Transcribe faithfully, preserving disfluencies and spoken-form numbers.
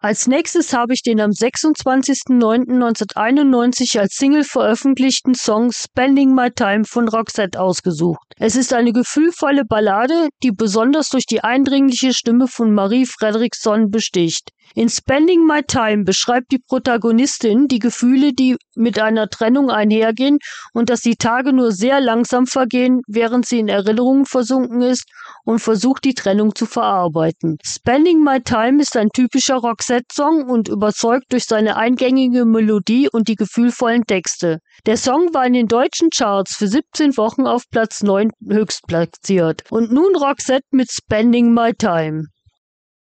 Als nächstes habe ich den am sechsundzwanzigsten neunten neunzehnhunderteinundneunzig als Single veröffentlichten Song Spending My Time von Roxette ausgesucht. Es ist eine gefühlvolle Ballade, die besonders durch die eindringliche Stimme von Marie Fredriksson besticht. In Spending My Time beschreibt die Protagonistin die Gefühle, die mit einer Trennung einhergehen und dass die Tage nur sehr langsam vergehen, während sie in Erinnerungen versunken ist und versucht, die Trennung zu verarbeiten. Spending My Time ist ein typischer Roxette-Song und überzeugt durch seine eingängige Melodie und die gefühlvollen Texte. Der Song war in den deutschen Charts für siebzehn Wochen auf Platz neun höchstplatziert. Und nun Roxette mit Spending My Time.